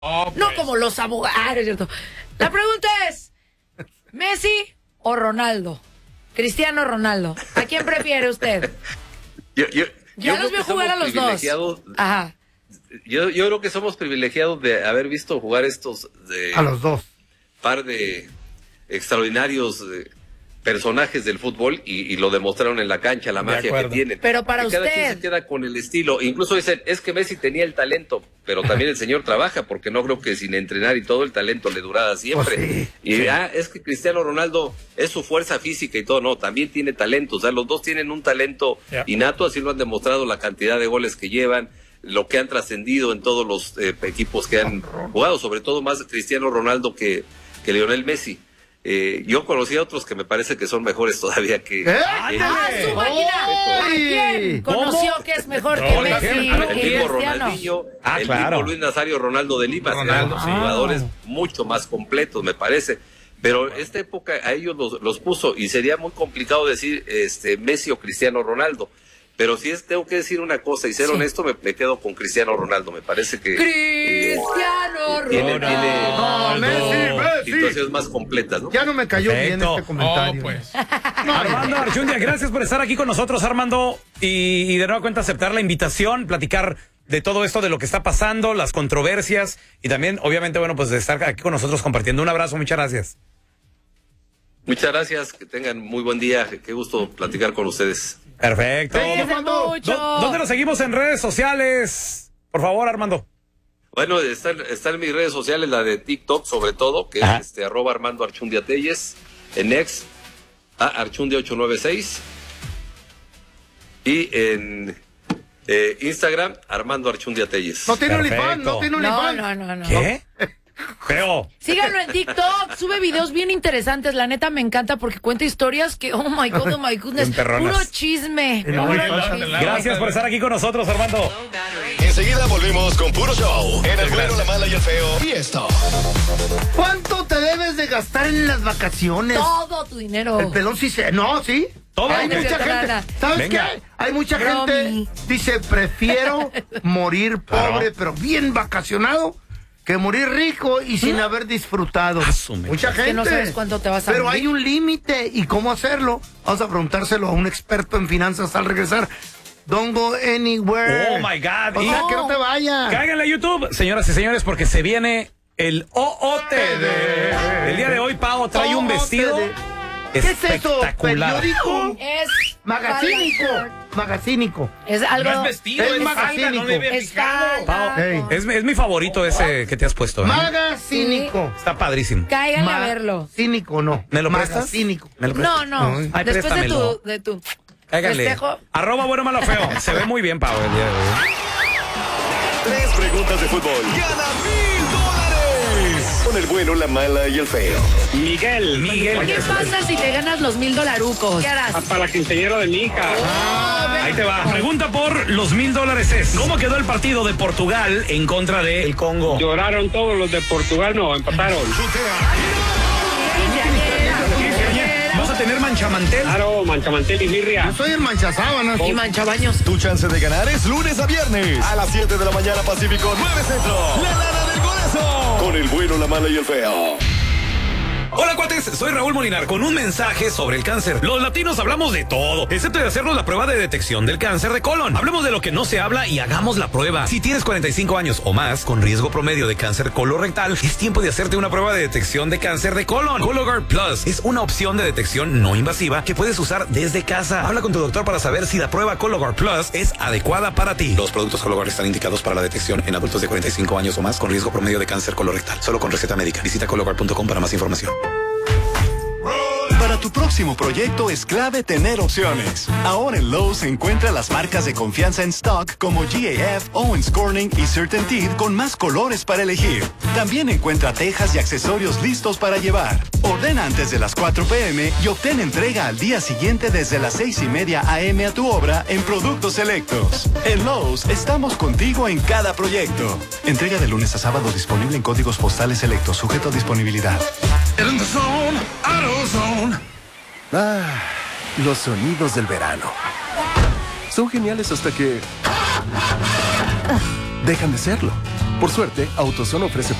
No como los abogados, ¿cierto? La pregunta es, ¿Messi o Ronaldo? Cristiano Ronaldo. ¿A quién prefiere usted? Ya los vio jugar a los dos. Ajá. Yo creo que somos privilegiados de haber visto jugar a los dos. Par de extraordinarios personajes del fútbol y lo demostraron en la cancha, la magia que tienen. Pero para usted. Cada quien se queda con el estilo. Incluso dicen, es que Messi tenía el talento, pero también el señor trabaja, porque no creo que sin entrenar y todo el talento le durara siempre. Oh, sí, y es que Cristiano Ronaldo es su fuerza física y todo, no, también tiene talento. O sea, los dos tienen un talento innato, así lo han demostrado la cantidad de goles que llevan, lo que han trascendido en todos los equipos que han jugado, sobre todo más Cristiano Ronaldo que Lionel Messi. Yo conocí a otros que me parece que son mejores todavía que... ¡Su máquina! ¿A quién conoció que es mejor que Messi? El mismo Ronaldinho, el mismo Luis Nazario Ronaldo de Lima, jugadores mucho más completos, me parece. Pero esta época a ellos los puso, y sería muy complicado decir Messi o Cristiano Ronaldo. Pero si tengo que decir una cosa y ser honesto, me quedo con Cristiano Ronaldo. Me parece que Cristiano Ronaldo tiene situaciones más completas, ¿no? Ya no me cayó bien este comentario. Pues. Armando Archundia, gracias por estar aquí con nosotros, Armando, y de nueva cuenta aceptar la invitación, platicar de todo esto, de lo que está pasando, las controversias, y también, obviamente, bueno, pues de estar aquí con nosotros compartiendo. Un abrazo, muchas gracias. Muchas gracias, que tengan muy buen día, qué gusto platicar con ustedes. Perfecto. ¿Dónde nos seguimos en redes sociales? Por favor, Armando. Bueno, está en mis redes sociales, la de TikTok sobre todo, que es @Armando Archundia Telles, en X, Archundia896, y en Instagram, Armando Archundia Telles. No tiene OnlyFans, no tiene OnlyFans. No. ¿Qué? Feo. Síganlo en TikTok, sube videos bien interesantes, la neta me encanta porque cuenta historias que, oh my goodness, puro chisme. Gracias por estar aquí con nosotros, Armando. Enseguida volvimos con Puro Show, en El Bueno, la Mala y el Feo. Y esto. ¿Cuánto te debes de gastar en las vacaciones? Todo tu dinero. El pelón sí se... No, sí. Todo. Hay mucha gente. ¿Sabes qué? Hay mucha gente, dice, prefiero morir pobre, pero bien vacacionado, que morir rico y sin haber disfrutado. Mucha gente. Que no sabes cuánto te vas a Pero morir. hay un límite. ¿Y cómo hacerlo? Vamos a preguntárselo a un experto en finanzas al regresar. Don't go anywhere. Oh my God. O sea, que no te vayas. Cáiganle a YouTube, señoras y señores, porque se viene el OOTD. El día de hoy, Pao trae un vestido espectacular. ¿Qué es eso? ¿Periódico? Es Magazínico. Es algo. No es vestido, es es magazínico. falda, no me había fijado. Pao, Hey. es mi favorito ese que te has puesto. Magazínico. Está padrísimo. Cáiganle a verlo. Cínico, no. ¿Me lo prestas? Magazínico. ¿Me lo prestas? No. Ay, Después préstamelo. de tu Cáigale. festejo. @bueno, malo, feo. Se ve muy bien, Pao, el día de hoy. 3 preguntas de fútbol. ¡Gana $1000! Con El Bueno, la Mala y el Feo. Miguel. ¿Qué pasa si te ganas los $1000? ¿Qué harás? Para la quinceañera de mi hija. Ahí te va. Pregunta por los $1000 es: ¿cómo quedó el partido de Portugal en contra de el Congo? Lloraron todos los de Portugal, no, empataron. ¿Vas a tener manchamantel? Claro, manchamantel y birria. Yo soy el manchasábanas. Y manchabaños. Tu chance de ganar es lunes a viernes a las 7 de la mañana Pacífico, 9 Centro. La Lana del Golazo. Con El Bueno, la Mala y el Feo. Hola, cuates, soy Raúl Molinar con un mensaje sobre el cáncer. Los latinos hablamos de todo, excepto de hacernos la prueba de detección del cáncer de colon. Hablemos de lo que no se habla y hagamos la prueba. Si tienes 45 años o más, con riesgo promedio de cáncer colorectal, es tiempo de hacerte una prueba de detección de cáncer de colon. Cologuard Plus es una opción de detección no invasiva que puedes usar desde casa. Habla con tu doctor para saber si la prueba Cologuard Plus es adecuada para ti. Los productos Cologuard están indicados para la detección en adultos de 45 años o más con riesgo promedio de cáncer colorectal. Solo con receta médica. Visita cologuard.com para más información. Para tu próximo proyecto es clave tener opciones. Ahora en Lowe's encuentra las marcas de confianza en stock como GAF, Owens Corning y CertainTeed con más colores para elegir. También encuentra tejas y accesorios listos para llevar. Ordena antes de las 4 p.m. y obtén entrega al día siguiente desde las 6:30 a.m. a tu obra en productos selectos. En Lowe's estamos contigo en cada proyecto. Entrega de lunes a sábado disponible en códigos postales selectos, sujeto a disponibilidad. Los sonidos del verano. Son geniales hasta que dejan de serlo. Por suerte, AutoZone ofrece